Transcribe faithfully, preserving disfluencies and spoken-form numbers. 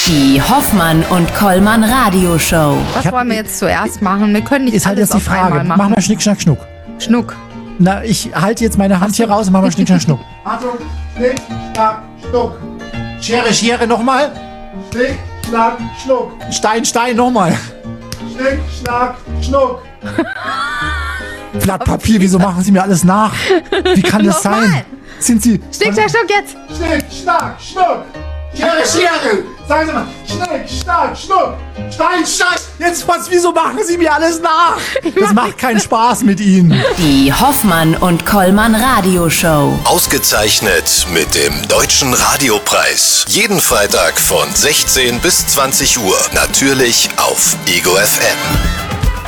Die Hoffmann und Kollmann Radioshow. Was wollen wir jetzt zuerst machen? Wir können nicht Ist halt alles jetzt die auf Frage. einmal Mach machen. mal Schnick, Schnack, Schnuck. Schnuck. Na, ich halte jetzt meine Hand hier raus und mach mal Schnick, Schnack, Schnuck. Achtung, Schnick, Schnack, Schnuck. Schere, Schere, nochmal. Schnick, Schnack, Schnuck. Stein, Stein, nochmal. Schnick, Schnack, Schnuck. Blatt Papier, wieso machen Sie mir alles nach? Wie kann das Nochmal. sein? Sind Sie... Schnick, schnack, schnuck jetzt. Schnick, Schnack, Schnuck. Schere, Schere. Sagen Sie mal. Schnick, Schnack, Schnuck. Stein, Stein. Jetzt was, wieso machen Sie mir alles nach? Das macht keinen Spaß mit Ihnen. Die Hoffmann und Kollmann Radioshow. Ausgezeichnet mit dem Deutschen Radiopreis. Jeden Freitag von sechzehn bis zwanzig Uhr. Natürlich auf Ego F M.